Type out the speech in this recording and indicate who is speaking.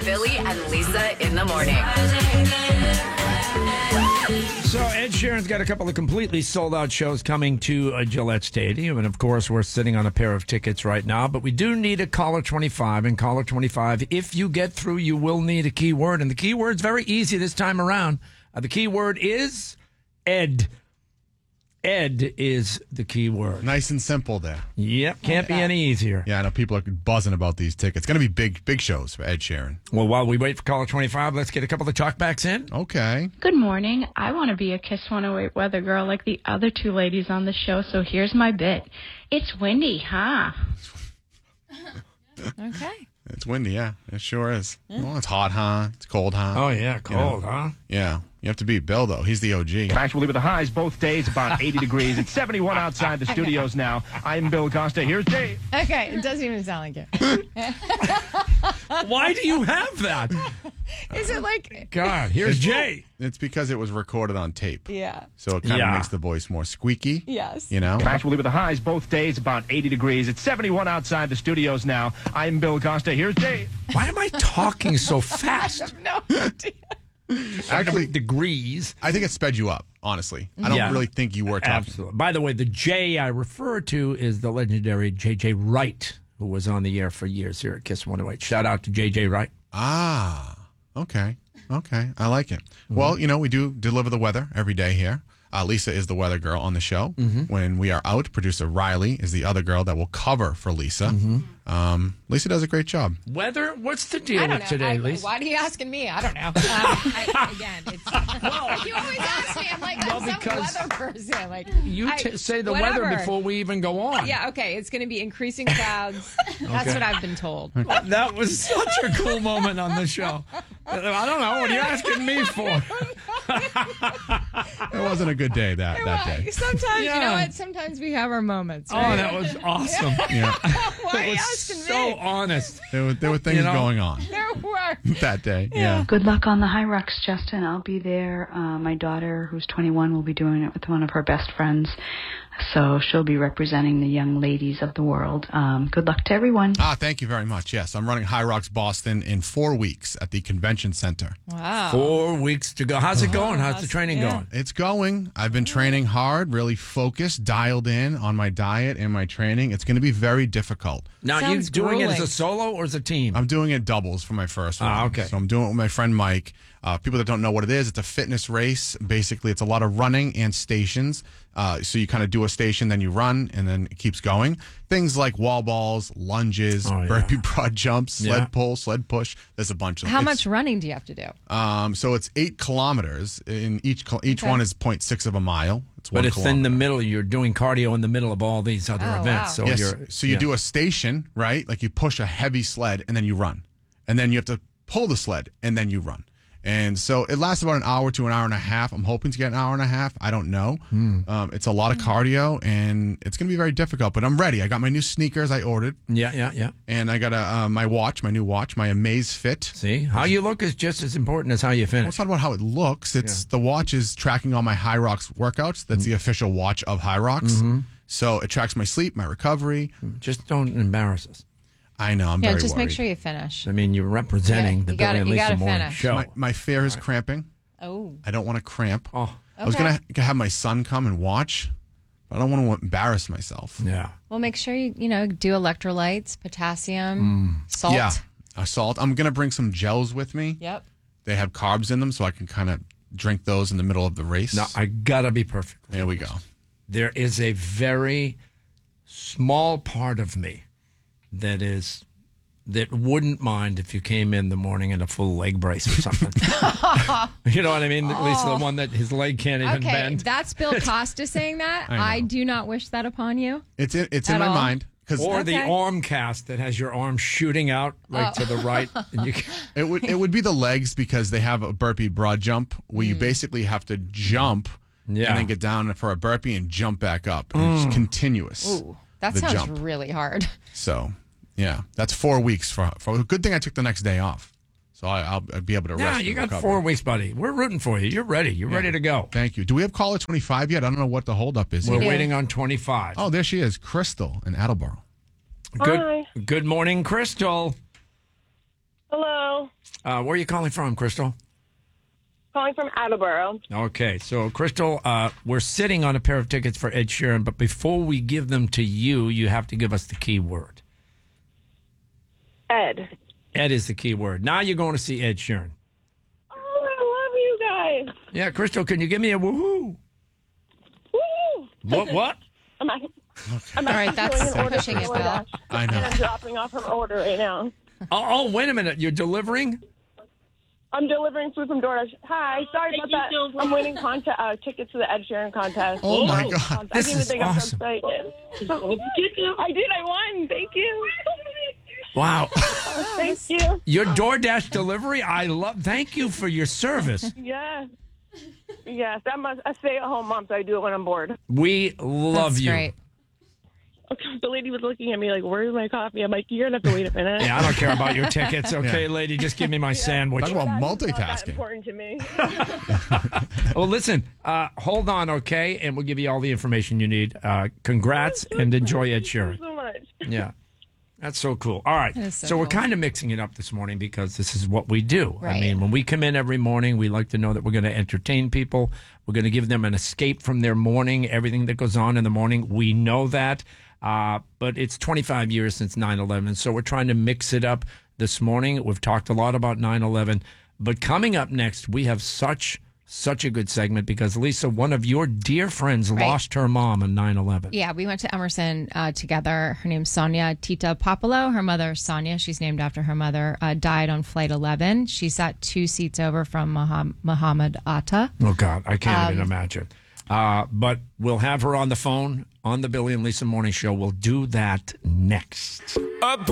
Speaker 1: Billy and Lisa in the morning.
Speaker 2: So Ed Sheeran's got a couple of completely sold out shows coming to Gillette Stadium. And of course, we're sitting on a pair of tickets right now. But we do need a caller 25. And caller 25, if you get through, you will need a keyword. And the keyword's very easy this time around. The keyword is Ed. Ed is the key word.
Speaker 3: Nice and simple there.
Speaker 2: Yep, can't be any easier.
Speaker 3: Yeah, I know people are buzzing about these tickets. It's going to be big shows for Ed Sheeran.
Speaker 2: Well, while we wait for caller 25, let's get a couple of talkbacks in.
Speaker 3: Okay.
Speaker 4: Good morning. I want to be a Kiss 108 weather girl like the other two ladies on the show, so here's my bit. It's windy, huh?
Speaker 5: Okay.
Speaker 3: It's windy, yeah. It sure is. Well, it's hot, huh? It's cold, huh?
Speaker 2: Oh, yeah, cold, huh?
Speaker 3: Yeah. You have to beat Bill, though. He's the OG.
Speaker 6: Actually, with the highs both days, about 80 degrees. It's 71 outside the studios now. I'm Bill Costa. Here's Dave.
Speaker 5: Okay, it doesn't even sound like it.
Speaker 2: Why do you have that?
Speaker 5: Is it like...
Speaker 2: God, here's Jay.
Speaker 3: It's because it was recorded on tape.
Speaker 5: Yeah.
Speaker 3: So it kind of
Speaker 2: Yeah.
Speaker 3: makes the voice more squeaky.
Speaker 5: Yes.
Speaker 3: You know?
Speaker 6: Actually, with the highs both days, about 80 degrees. It's 71 outside the studios now. I'm Bill Costa. Here's Dave.
Speaker 2: Why am I talking so fast?
Speaker 5: No idea.
Speaker 3: Actually,
Speaker 2: degrees.
Speaker 3: I think it sped you up, honestly. I don't
Speaker 2: Yeah.
Speaker 3: really think you were talking.
Speaker 2: Absolutely. By the way, the J I refer to is the legendary J.J. Wright, who was on the air for years here at Kiss 108. Shout out to J.J. Wright.
Speaker 3: Ah, okay. Okay, I like it. Well, you know, we do deliver the weather every day here. Lisa is the weather girl on the show. When we are out, producer Riley is the other girl that will cover for Lisa. Lisa does a great job.
Speaker 2: Weather? What's the deal
Speaker 5: I don't
Speaker 2: with
Speaker 5: know.
Speaker 2: today, Lisa?
Speaker 5: Why are you asking me? I don't know. Again, it's... you always ask me. I'm like, I'm
Speaker 2: because
Speaker 5: some weather person. Like,
Speaker 2: You say the
Speaker 5: whatever.
Speaker 2: weather before we even go on.
Speaker 5: Yeah, okay. It's going to be increasing clouds. That's what I've been told.
Speaker 2: That was such a cool moment on the show. I don't know. What are you asking me for?
Speaker 3: It wasn't a good day that day.
Speaker 5: Sometimes, you
Speaker 2: Yeah.
Speaker 5: know what? Sometimes we have our moments.
Speaker 2: Oh,
Speaker 5: Right?
Speaker 2: that was awesome.
Speaker 3: Yeah,
Speaker 5: Why are
Speaker 2: It
Speaker 5: you
Speaker 2: was
Speaker 5: asking
Speaker 2: so
Speaker 5: me?
Speaker 2: honest.
Speaker 3: there were things
Speaker 2: You know?
Speaker 3: going on
Speaker 5: There were.
Speaker 3: that day. Yeah.
Speaker 4: Good luck on the High Rocks, Justin. I'll be there. My daughter, who's 21, will be doing it with one of her best friends. So she'll be representing the young ladies of the world. Good luck to everyone.
Speaker 3: Thank you very much. Yes, I'm running High Rocks Boston in 4 weeks at the convention center.
Speaker 5: Wow.
Speaker 2: 4 weeks to go. How's it going? How's the training going?
Speaker 3: It's going. I've been training hard, really focused, dialed in on my diet and my training. It's going to be very difficult.
Speaker 2: Now, you
Speaker 5: Sounds
Speaker 2: doing it as a
Speaker 5: grueling.
Speaker 2: solo or as a team?
Speaker 3: I'm doing it doubles for my first one.
Speaker 2: okay.
Speaker 3: So I'm doing it with my friend Mike. People that don't know what it is, it's a fitness race. Basically, it's a lot of running and stations. So you kind of do a station, then you run, and then it keeps going. Things like wall balls, lunges, burpee broad jumps, sled pull, sled push. There's a bunch of them.
Speaker 5: How much running do you have to do?
Speaker 3: So it's 8 kilometers. In each
Speaker 5: Okay.
Speaker 3: one is 0.6 of a mile. It's
Speaker 2: But
Speaker 3: 1
Speaker 2: it's
Speaker 3: kilometer.
Speaker 2: in the middle. You're doing cardio in the middle of all these other
Speaker 5: Oh,
Speaker 2: events.
Speaker 5: wow.
Speaker 2: So
Speaker 3: Yes.
Speaker 2: you're
Speaker 3: So you do a station, right? Like you push a heavy sled and then you run. And then you have to pull the sled and then you run. And so it lasts about an hour to an hour and a half. I'm hoping to get an hour and a half. I don't know. It's a lot of cardio and it's going to be very difficult, but I'm ready. I got my new sneakers I ordered
Speaker 2: Yeah.
Speaker 3: and I got my watch, my new watch, my Amaze Fit.
Speaker 2: See, how you look is just as important as how you
Speaker 3: Well,
Speaker 2: finish.
Speaker 3: it's not about how it looks. It's the watch is tracking all my High Rocks workouts. That's the official watch of High Rocks. So it tracks my sleep, my recovery.
Speaker 2: Just don't embarrass us.
Speaker 3: I know. I'm
Speaker 5: Yeah,
Speaker 3: very
Speaker 5: just
Speaker 3: worried.
Speaker 5: make sure you finish.
Speaker 2: I mean, you're representing
Speaker 5: You
Speaker 2: the
Speaker 5: gotta-
Speaker 2: Billy and
Speaker 5: you
Speaker 2: Lisa
Speaker 5: gotta
Speaker 2: Morning
Speaker 5: finish.
Speaker 2: Show.
Speaker 3: My fear is cramping.
Speaker 5: Oh.
Speaker 3: I don't want to cramp.
Speaker 2: Oh,
Speaker 3: I was
Speaker 5: Okay.
Speaker 3: gonna have my son come and watch, but I don't want to embarrass myself.
Speaker 2: yeah.
Speaker 5: Well, make sure you do electrolytes, potassium, salt.
Speaker 3: Yeah, salt. I'm gonna bring some gels with me.
Speaker 5: Yep.
Speaker 3: They have carbs in them, so I can kind of drink those in the middle of the race.
Speaker 2: Now, I gotta be perfect.
Speaker 3: There we go.
Speaker 2: There is a very small part of me that wouldn't mind if you came in the morning in a full leg brace or something. You know what I mean? At least the one that his leg can't even
Speaker 5: Okay,
Speaker 2: bend.
Speaker 5: that's Bill Costa saying that.
Speaker 3: I know.
Speaker 5: I do not wish that upon you.
Speaker 3: It's in
Speaker 5: At
Speaker 3: my
Speaker 5: all?
Speaker 3: mind because
Speaker 2: Or the
Speaker 5: Okay.
Speaker 2: arm cast that has your arm shooting out to the right. And you can,
Speaker 3: it would be the legs because they have a burpee broad jump where you basically have to jump
Speaker 2: Yeah.
Speaker 3: and then get down for a burpee and jump back up. And it's continuous.
Speaker 5: Ooh, that
Speaker 3: The
Speaker 5: sounds
Speaker 3: jump.
Speaker 5: really hard.
Speaker 3: So, yeah, that's 4 weeks for a good thing I took the next day off. So I'll be able to
Speaker 2: yeah,
Speaker 3: rest.
Speaker 2: you
Speaker 3: and
Speaker 2: got
Speaker 3: recover.
Speaker 2: 4 weeks, buddy. We're rooting for you. You're ready. You're ready to go.
Speaker 3: Thank you. Do we have caller 25 yet? I don't know what the holdup is.
Speaker 2: We're
Speaker 5: do.
Speaker 2: waiting on 25.
Speaker 3: Oh, there she is, Crystal in Attleboro.
Speaker 2: Good morning, Crystal.
Speaker 7: Hello. Crystal.
Speaker 2: Where are you calling from, Crystal?
Speaker 7: Calling from Attleboro.
Speaker 2: Okay, so Crystal, we're sitting on a pair of tickets for Ed Sheeran, but before we give them to you, you have to give us the key word.
Speaker 7: Ed.
Speaker 2: Ed is the key word. Now you're going to see Ed Sheeran.
Speaker 7: Oh, I love you guys.
Speaker 2: Yeah, Crystal, can you give me a woohoo?
Speaker 7: Woo!
Speaker 2: What?
Speaker 7: I'm
Speaker 5: All right, that's pushing it, Bill.
Speaker 3: I know.
Speaker 7: And I'm dropping off her order right now.
Speaker 2: Oh, wait a minute. You're delivering?
Speaker 7: I'm delivering food from DoorDash. Hi, sorry about that. I'm winning tickets to the Ed Sheeran contest.
Speaker 3: Oh, my God.
Speaker 2: This is awesome.
Speaker 7: I did. I won. Thank you.
Speaker 2: Wow.
Speaker 7: Thank you.
Speaker 2: Your DoorDash delivery? Thank you for your service.
Speaker 7: Yeah. Yes, I'm a stay-at-home mom, so I do it when I'm bored.
Speaker 2: We love
Speaker 5: That's
Speaker 2: you.
Speaker 5: great.
Speaker 7: Okay, the lady was looking at me like, where's my coffee? I'm like, you're going to have to wait a minute.
Speaker 2: Yeah, I don't care about your tickets, okay, lady? Just give me my sandwich.
Speaker 3: Talk about
Speaker 7: Not that
Speaker 3: multitasking.
Speaker 7: important to me.
Speaker 2: Well, listen, hold on, okay? And we'll give you all the information you need. Congrats and enjoy Ed Sheeran.
Speaker 7: so much.
Speaker 2: Yeah. That's so cool. All right.
Speaker 5: That is so
Speaker 2: So we're
Speaker 5: cool.
Speaker 2: kind of mixing it up this morning because this is what we do. I
Speaker 5: Right.
Speaker 2: mean, when we come in every morning, we like to know that we're going to entertain people. We're going to give them an escape from their morning, everything that goes on in the morning. We know that. But it's 25 years since 9/11. So we're trying to mix it up this morning. We've talked a lot about 9/11. But coming up next, we have such a good segment because, Lisa, one of your dear friends lost her mom on 9/11.
Speaker 5: Yeah, we went to Emerson together. Her name's Sonia Tita Popolo. Her mother, Sonia, she's named after her mother, died on Flight 11. She sat 2 seats over from Muhammad Atta.
Speaker 2: Oh, God, I can't even imagine. But we'll have her on the phone on the Billy and Lisa Morning Show. We'll do that next.